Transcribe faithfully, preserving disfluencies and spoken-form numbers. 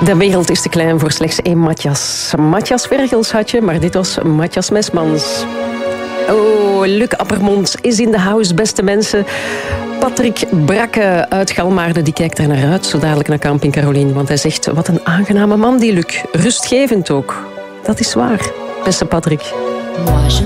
De wereld is te klein voor slechts één Matthias. Matthias Vergels had je, maar dit was Matthias Mesmans. Oh, Luc Appermond is in de house, beste mensen. Patrick Brakke uit Galmaarde, die kijkt er naar uit, zo dadelijk naar Camping Caroline. Want hij zegt, wat een aangename man die Luc. Rustgevend ook. Dat is waar, beste Patrick.